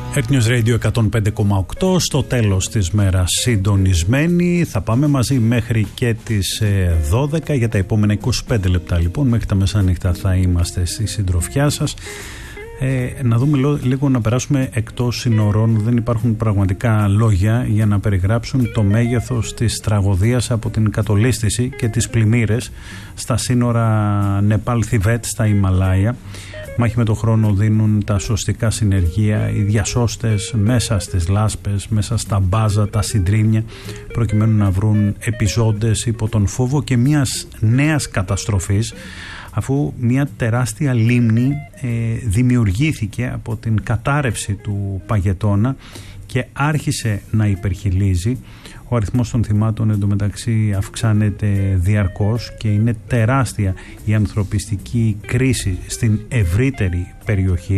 Earth News Radio 105,8 στο τέλος της μέρας συντονισμένοι. Θα πάμε μαζί μέχρι και τις 12 για τα επόμενα 25 λεπτά λοιπόν. Μέχρι τα μεσάνυχτα θα είμαστε στη συντροφιά σας. Να δούμε λίγο, να περάσουμε εκτός σύνορων. Δεν υπάρχουν πραγματικά λόγια για να περιγράψουν το μέγεθος της τραγωδίας από την κατολίσθηση και τις πλημμύρες στα σύνορα Νεπάλ-Θιβέτ στα Ιμαλάια. Μάχη με το χρόνο δίνουν τα σωστικά συνεργεία, οι διασώστες μέσα στις λάσπες, μέσα στα μπάζα, τα συντρίμια, προκειμένου να βρουν επιζώντες υπό τον φόβο και μιας νέας καταστροφής, αφού μια τεράστια λίμνη δημιουργήθηκε από την κατάρρευση του Παγετώνα και άρχισε να υπερχειλίζει. Ο αριθμός των θυμάτων εντωμεταξύ αυξάνεται διαρκώς και είναι τεράστια η ανθρωπιστική κρίση στην ευρύτερη περιοχή.